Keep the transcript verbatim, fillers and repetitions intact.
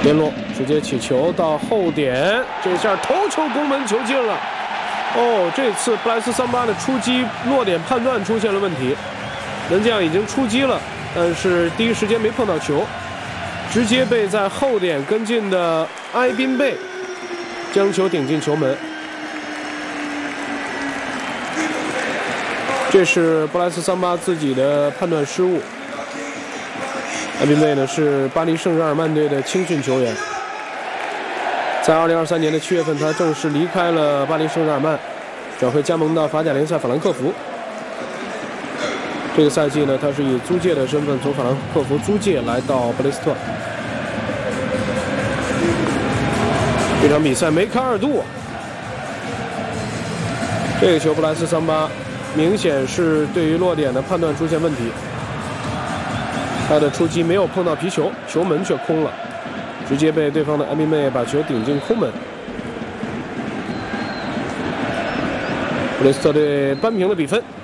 边路直接起球到后点，这下头球攻门，球进了。哦，这次布莱斯桑巴的出击落点判断出现了问题，门将已经出击了，但是第一时间没碰到球，直接被在后点跟进的埃宾贝将球顶进球门。这是布莱斯桑巴自己的判断失误。埃宾贝呢是巴黎圣日耳曼队的青训球员，在二零二三年的七月份，他正式离开了巴黎圣日耳曼，转会加盟到法甲联赛法兰克福。这个赛季呢，他是以租借的身份从法兰克福租借来到布雷斯特。这场比赛梅开二度啊！这个球布莱斯桑巴明显是对于落点的判断出现问题。他的出击没有碰到皮球，球门却空了，直接被对方的埃宾贝把球顶进空门。布雷斯特队扳平了比分。